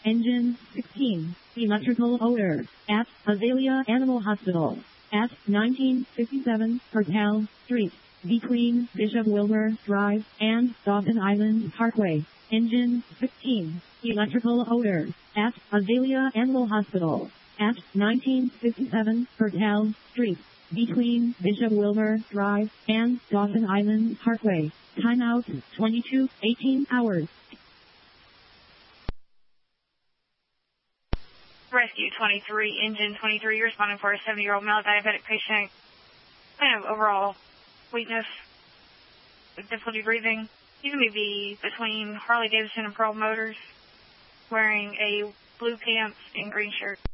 Engine 16. Electrical odor. At Azalea Animal Hospital. At 1957 Purtell Street. Between Bishop Wilbur Drive and Dawson Island Parkway. Engine 16. Electrical odor. At Azalea Animal Hospital. At 1957 Purtell Street. Between Bishop Wilbur Drive and Dawson Island Parkway. Timeout 22:18 hours. Rescue 23, Engine 23, responding for a 70-year-old male diabetic patient. Kind of overall weakness, difficulty breathing. He's going to be between Harley Davidson and Pearl Motors, wearing a blue pants and green shirt.